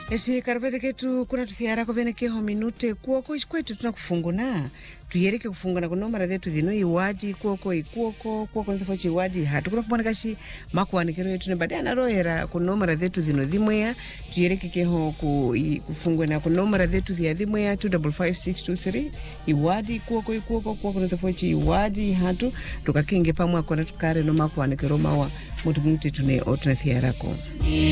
Esi karabete ketu kuna tuthiara ko vene keho minute kuoko iskwetu tunakufunguna tuyereke kufungana kuno mara zetu zino iwadi kuoko nsafochi iwadi hatu kuna kubona kashi makuwanikero yetu ne baadaye narohera kuno mara zetu zino dhimweya tuyereke keho kufungana kuno mara zetu zia dhimweya 255623 iwadi kuoko nsafochi iwadi hatu tukakenge pamwa kona tukare no makuwanikero mawa mutu mute tune otuna thiara ko